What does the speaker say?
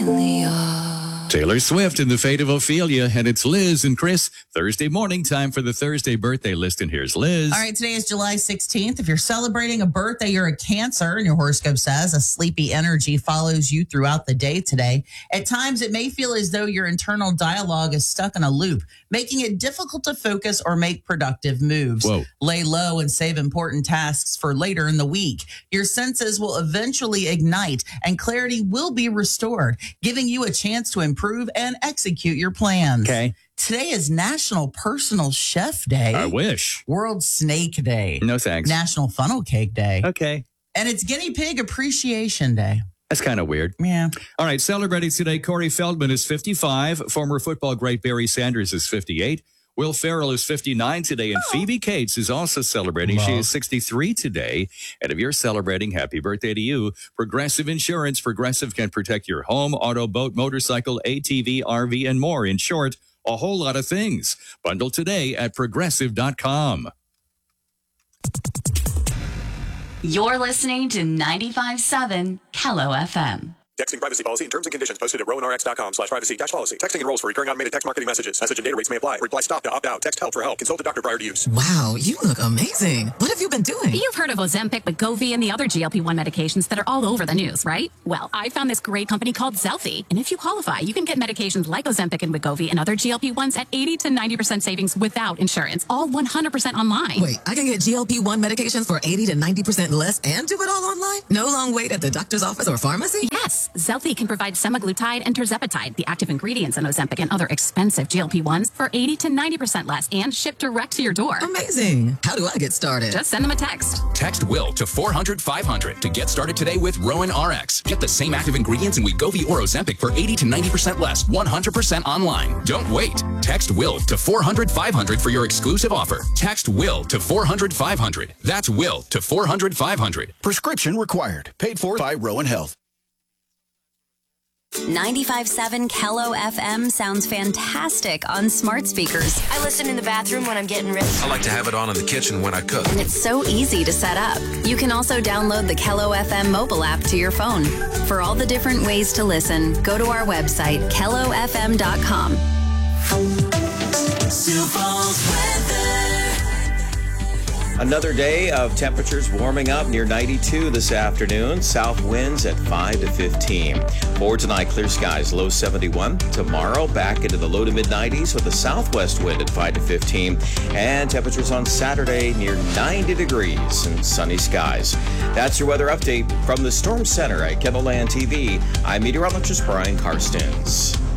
Taylor Swift and the Fate of Ophelia, and it's Liz and Chris. Thursday morning, time for the Thursday birthday list, and here's Liz. All right, today is July 16th. If you're celebrating a birthday, you're a Cancer, and your horoscope says a sleepy energy follows you throughout the day today. At times, it may feel as though your internal dialogue is stuck in a loop, making it difficult to focus or make productive moves. Whoa. Lay low and save important tasks for later in the week. Your senses will eventually ignite, and clarity will be restored, giving you a chance to improve and execute your plans. Okay. Today is National Personal Chef Day. I wish. World Snake Day. No thanks. National Funnel Cake Day. Okay. And it's Guinea Pig Appreciation Day. That's kind of weird. Yeah. All right, celebrating today, Corey Feldman is 55. Former football great Barry Sanders is 58. Will Ferrell is 59 today, and Phoebe Cates is also celebrating. She is 63 today. And if you're celebrating, happy birthday to you. Progressive Insurance. Progressive can protect your home, auto, boat, motorcycle, ATV, RV, and more. In short, a whole lot of things. Bundle today at Progressive.com. You're listening to 95.7 Kello FM. Texting privacy policy and terms and conditions posted at rowanrx.com/privacy-policy. Texting enrolls for recurring automated text marketing messages. Message and data rates may apply. Reply stop to opt out. Text help for help. Consult a doctor prior to use. Wow, you look amazing. What have you been doing? You've heard of Ozempic, Wegovy, and the other GLP-1 medications that are all over the news, right? Well, I found this great company called Zelfie. And if you qualify, you can get medications like Ozempic and Wegovy and other GLP-1s at 80 to 90% savings without insurance, all 100% online. Wait, I can get GLP-1 medications for 80 to 90% less and do it all online? No long wait at the doctor's office or pharmacy? Yes, Zelfie can provide semaglutide and tirzepatide, the active ingredients in Ozempic and other expensive GLP-1s, for 80 to 90% less and shipped direct to your door. Amazing. How do I get started? Just send them a text. Text WILL to 400-500 to get started today with Rowan RX. Get the same active ingredients in Wegovy or Ozempic for 80 to 90% less, 100% online. Don't wait. Text WILL to 400-500 for your exclusive offer. Text WILL to 400-500. That's WILL to 400-500. Prescription required. Paid for by Rowan Health. 95.7 Kello FM sounds fantastic on smart speakers. I listen in the bathroom when I'm getting ready. I like to have it on in the kitchen when I cook. And it's so easy to set up. You can also download the Kello FM mobile app to your phone. For all the different ways to listen, go to our website, kellofm.com. Sioux Falls weather. Another day of temperatures warming up near 92 this afternoon. South winds at 5 to 15. For tonight, clear skies, low 71. Tomorrow, back into the low to mid 90s with a southwest wind at 5 to 15. And temperatures on Saturday near 90 degrees and sunny skies. That's your weather update from the Storm Center at Kettleland TV. I'm meteorologist Brian Karstens.